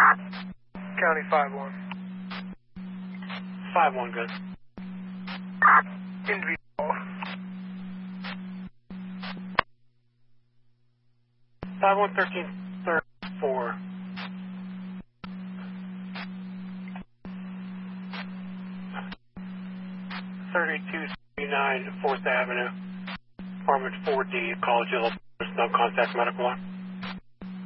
County 5-1. 5-1, good. Individual. 5-1-13-4. 3279 4th Avenue, apartment 4D, College Hill, no contact medical line.